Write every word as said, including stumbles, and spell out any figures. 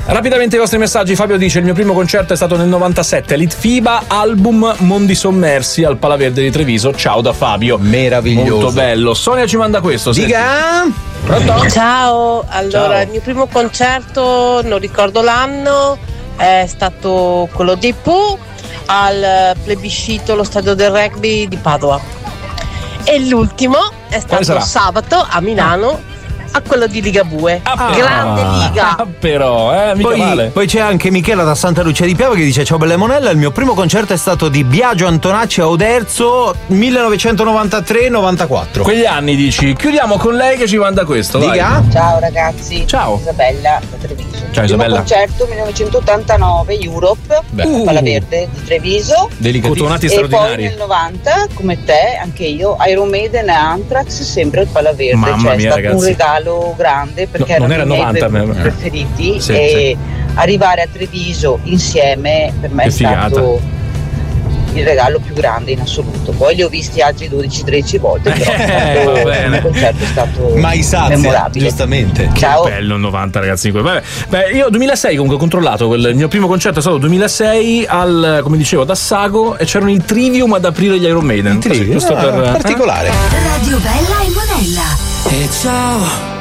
Rapidamente i vostri messaggi. Fabio dice: il mio primo concerto è stato nel novantasette, Litfiba, album Mondi Sommersi al Palaverde di Treviso. Ciao da Fabio. Meraviglioso. Molto bello. Sonia ci manda questo. Dica. Pronto? Ciao, allora Ciao. il mio primo concerto, non ricordo l'anno, è stato quello dei Pooh al plebiscito allo stadio del rugby di Padova. E l'ultimo è stato sabato a Milano a quello di Ligabue. Ah, grande liga. Ah, però, eh, mica Poi, male. poi c'è anche Michela da Santa Lucia di Piave che dice: ciao belle monella, il mio primo concerto è stato di Biagio Antonacci a Oderzo millenovecentonovantatré novantaquattro. Quegli anni dici. Chiudiamo con lei che ci manda questo. Vai. Dica. Ciao ragazzi. Ciao. Isabella da Treviso. Ciao, Primo Isabella. concerto millenovecentottantanove Europe, Uh. Palaverde di Treviso. Cotonati E straordinari. poi nel novanta, come te, anche io, Iron Maiden e Anthrax sempre al Palaverde. Mamma cioè, mia, è stato ragazzi. un regalo grande perché No, non erano era i miei novanta, pre- ma- preferiti Sì, e arrivare a Treviso insieme per me Che è stato figata. il regalo più grande in assoluto. Poi li ho visti altri dodici tredici volte, però è Eh, stato- va bene. il concerto è stato Mai sazia, memorabile. giustamente. Ciao. Bello il novanta, ragazzi. Vabbè. Beh, io duemilasei comunque ho controllato. Quel, il mio primo concerto è stato duemilasei al, come dicevo, ad Assago, e c'erano i Trivium ad aprire gli Iron Maiden. Così, giusto Ah, per particolare. Radio Bella e Monella. E ciao